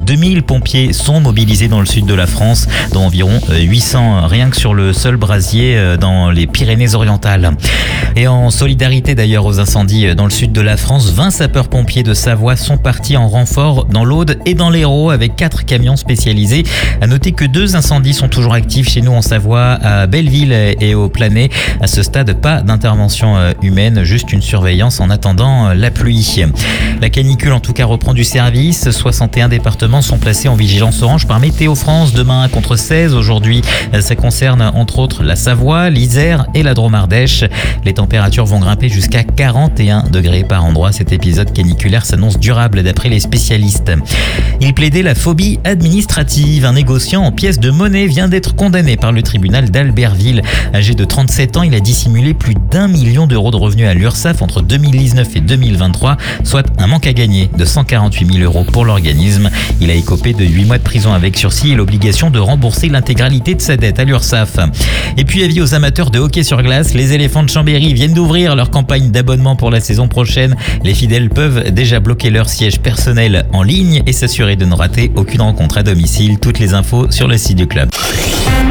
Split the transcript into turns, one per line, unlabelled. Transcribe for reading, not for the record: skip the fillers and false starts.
2000 pompiers sont mobilisés dans le sud de la France, dont environ 800 rien que sur le seul brasier dans les Pyrénées-Orientales. Et en solidarité d'ailleurs aux incendies dans le sud de la France, 20 sapeurs-pompiers de Savoie sont partis en renfort dans l'Aude et dans l'Hérault avec 4 camions spécialisés. À noter que 2 incendies sont toujours actifs chez nous en Savoie, à Belleville et au Planay. À ce stade, pas d'intervention humaine, juste une surveillance en attendant la pluie. La canicule en tout cas reprend du service. 61 départements sont placés en vigilance orange par Météo France. Demain contre 16 aujourd'hui. Ça concerne entre autres la Savoie, l'Isère et la Drôme-Ardèche. Les températures vont grimper jusqu'à 41 degrés par endroit. Cet épisode caniculaire s'annonce durable d'après les spécialistes. Il plaidait la phobie administrative. Un négociant en pièces de monnaie vient d'être condamné par le tribunal d'Albertville. Âgé de 37 ans, il a dissimulé plus d'1 million d'euros de revenus à l'URSSAF entre 2019 et 2023, soit un manque à gagner de 148 000 euros pour l'organisme. Il a écopé de 8 mois de prison avec sursis et l'obligation de rembourser l'intégralité de sa dette à l'URSSAF. Et puis avis aux amateurs de hockey sur glace, les éléphants de Chambéry viennent d'ouvrir leur campagne d'abonnement pour la saison prochaine. Les fidèles peuvent déjà bloquer leur siège personnel en ligne et s'assurer de ne rater aucune rencontre à domicile. Toutes les infos sur le site du club.